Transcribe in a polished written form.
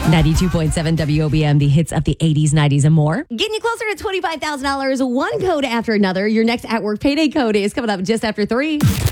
92.7 WOBM, the hits of the 80s, 90s, and more. Getting you closer to $25,000, one code after another. Your next at work payday code is coming up just after 3.